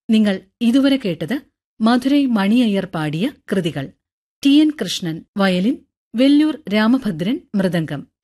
നിങ്ങൾ ഇതുവരെ കേട്ടത് മധുരൈ മണിയയ്യർ പാടിയ കൃതികൾ. T N Krishnan violin, Vellore Ramabhadran mridangam.